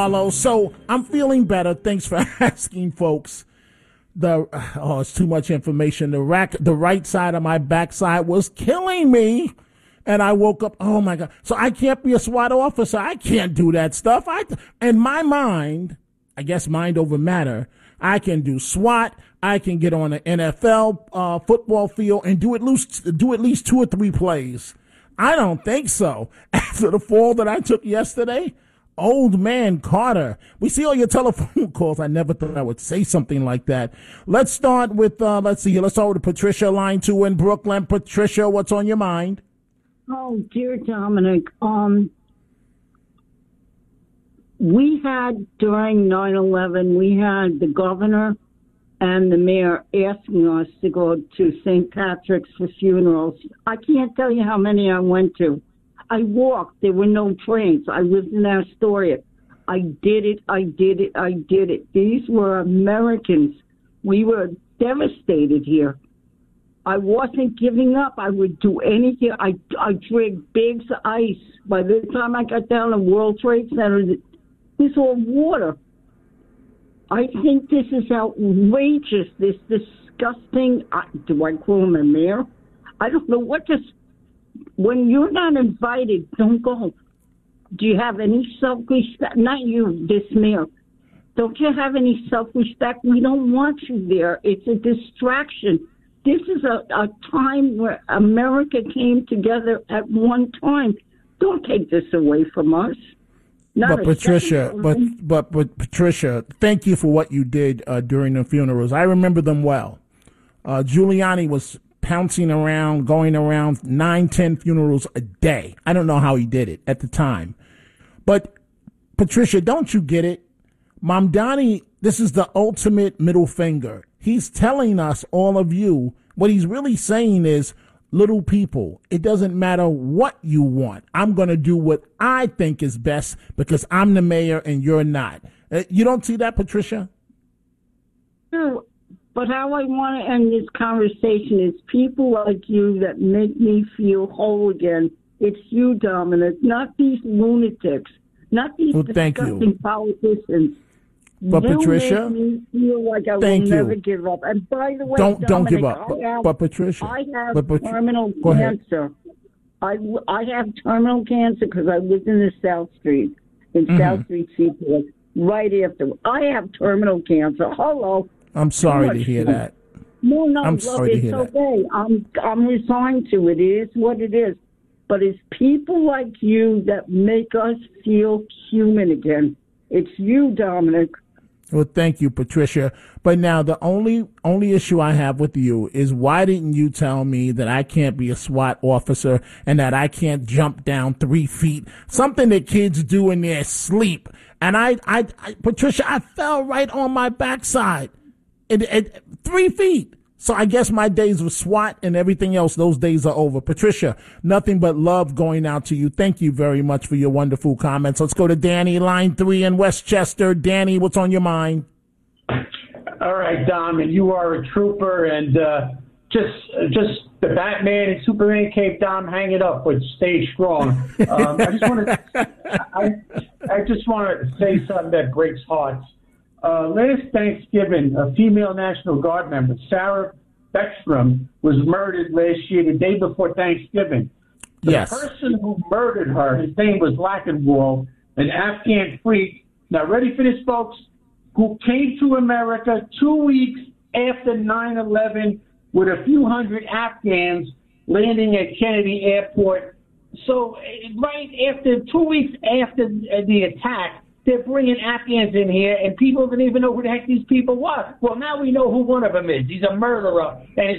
Hello. So I'm feeling better. Thanks for asking, folks. It's too much information. The right side of my backside was killing me, and I woke up. Oh my God! So I can't be a SWAT officer. I can't do that stuff. In my mind, I guess mind over matter. I can do SWAT. I can get on an NFL football field and do at least 2 or 3 plays. I don't think so. After the fall that I took yesterday. Old man Carter, we see all your telephone calls. I never thought I would say something like that. Let's start with, let's start with Patricia, line 2 in Brooklyn. Patricia, what's on your mind? Oh, dear Dominic, we had, during 9/11, we had the governor and the mayor asking us to go to St. Patrick's for funerals. I can't tell you how many I went to. I walked. There were no trains. I lived in Astoria. I did it. These were Americans. We were devastated here. I wasn't giving up. I would do anything. I drank bags of ice. By the time I got down to World Trade Center, this was water. I think this is outrageous. This disgusting. Do I call him a mayor? I don't know what this. When you're not invited, don't go. Do you have any self-respect? Not you, this mayor. Don't you have any self-respect? We don't want you there. It's a distraction. This is a time where America came together at one time. Don't take this away from us. But Patricia, Patricia, thank you for what you did during the funerals. I remember them well. Giuliani was pouncing around, going around 9-10 funerals a day. I don't know how he did it at the time. But, Patricia, don't you get it? Mamdani, this is the ultimate middle finger. He's telling us, all of you, what he's really saying is, little people, it doesn't matter what you want. I'm going to do what I think is best because I'm the mayor and you're not. You don't see that, Patricia? No. But how I want to end this conversation is people like you that make me feel whole again. It's you, Dominic, not these lunatics, not these disgusting politicians. But They'll Patricia, make me feel like I will never give up. And by the way, don't give up. But Patricia, I have terminal cancer. I have terminal cancer because I lived in the South Street, South Street Seaport, right after. I have terminal cancer. Hello. I'm sorry to hear that. No, I'm sorry to hear that. It's okay. I'm resigned to it. It is what it is. But it's people like you that make us feel human again. It's you, Dominic. Well, thank you, Patricia. But now the only issue I have with you is why didn't you tell me that I can't be a SWAT officer and that I can't jump down 3 feet, something that kids do in their sleep. And Patricia, I fell right on my backside. At 3 feet. So I guess my days of SWAT and everything else, those days are over. Patricia, nothing but love going out to you. Thank you very much for your wonderful comments. Let's go to Danny, line 3 in Westchester. Danny, what's on your mind? All right, Dom, and you are a trooper, and just the Batman and Superman cape, Dom, hang it up, but stay strong. I just want to say something that breaks hearts. Last Thanksgiving, a female National Guard member, Sarah Beckstrom, was murdered last year, the day before Thanksgiving. The person who murdered her, his name was Lackenwall, an Afghan freak. Now, ready for this, folks? Who came to America 2 weeks after 9/11 with a few hundred Afghans landing at Kennedy Airport. So, right after 2 weeks after the attack, they're bringing Afghans in here, and people didn't even know who the heck these people were. Well, now we know who one of them is. He's a murderer, and his